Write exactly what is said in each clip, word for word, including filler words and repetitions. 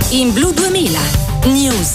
in Blu duemila News.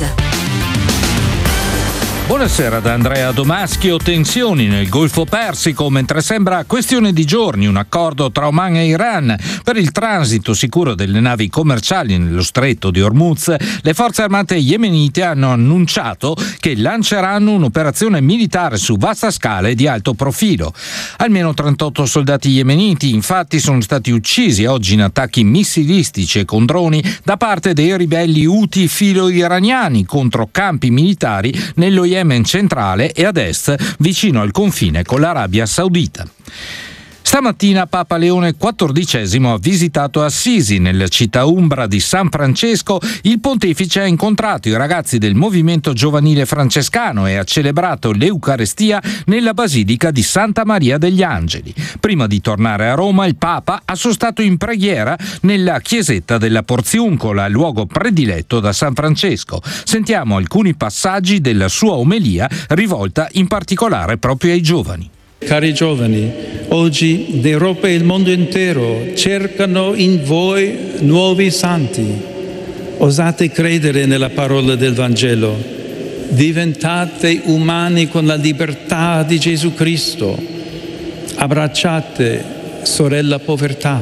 Buonasera da Andrea Domaschio. Tensioni nel Golfo Persico, mentre sembra questione di giorni un accordo tra Oman e Iran per il transito sicuro delle navi commerciali nello stretto di Hormuz. Le forze armate yemenite hanno annunciato che lanceranno un'operazione militare su vasta scala e di alto profilo. Almeno trentotto soldati yemeniti infatti sono stati uccisi oggi in attacchi missilistici e con droni da parte dei ribelli Houthi filo-iraniani contro campi militari nello Yemen centrale e ad est, vicino al confine con l'Arabia Saudita. Stamattina Papa Leone quattordicesimo ha visitato Assisi. Nella città umbra di San Francesco il pontefice ha incontrato i ragazzi del movimento giovanile francescano e ha celebrato l'Eucarestia nella basilica di Santa Maria degli Angeli. Prima di tornare a Roma il Papa ha sostato in preghiera nella chiesetta della Porziuncola, luogo prediletto da San Francesco. Sentiamo alcuni passaggi della sua omelia rivolta in particolare proprio ai giovani. Cari giovani, oggi l'Europa e il mondo intero cercano in voi nuovi santi. Osate credere nella parola del Vangelo. Diventate umani con la libertà di Gesù Cristo. Abbracciate, sorella povertà.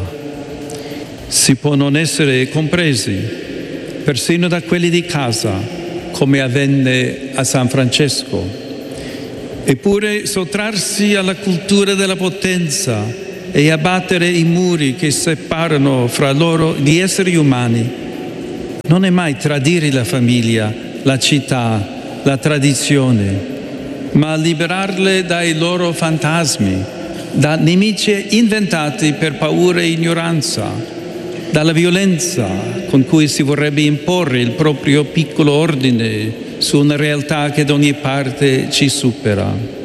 Si può non essere compresi, persino da quelli di casa, come avvenne a San Francesco. Eppure sottrarsi alla cultura della potenza e abbattere i muri che separano fra loro gli esseri umani non è mai tradire la famiglia, la città, la tradizione, ma liberarle dai loro fantasmi, da nemici inventati per paura e ignoranza, dalla violenza con cui si vorrebbe imporre il proprio piccolo ordine su una realtà che da ogni parte ci supera.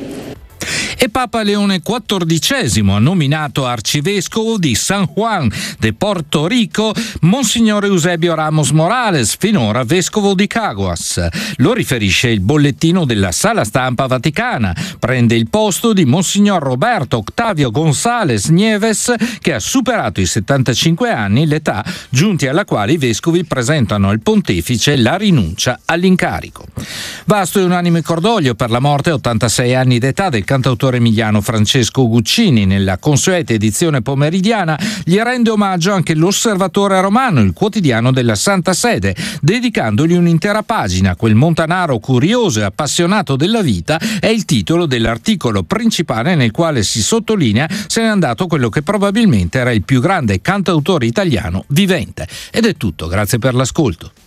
E Papa Leone quattordicesimo ha nominato arcivescovo di San Juan de Porto Rico Monsignor Eusebio Ramos Morales, finora vescovo di Caguas. Lo riferisce il bollettino della Sala Stampa Vaticana. Prende il posto di Monsignor Roberto Octavio González Nieves, che ha superato i settantacinque anni, l'età giunti alla quale i vescovi presentano al pontefice la rinuncia all'incarico. Vasto e unanime cordoglio per la morte a ottantasei anni d'età del cantautore emiliano Francesco Guccini. Nella consueta edizione pomeridiana gli rende omaggio anche l'Osservatore Romano, il quotidiano della Santa Sede, dedicandogli un'intera pagina. Quel montanaro curioso e appassionato della vita è il titolo dell'articolo principale, nel quale si sottolinea se n'è andato quello che probabilmente era il più grande cantautore italiano vivente. Ed è tutto, grazie per l'ascolto.